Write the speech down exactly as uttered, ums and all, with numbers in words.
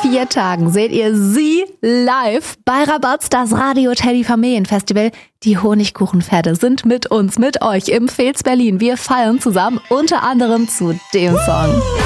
vier Tagen seht ihr sie live bei Rabatz, das Radio Teddy Familienfestival. Die Honigkuchenpferde sind mit uns, mit euch im Fels Berlin. Wir feiern zusammen unter anderem zu dem Song.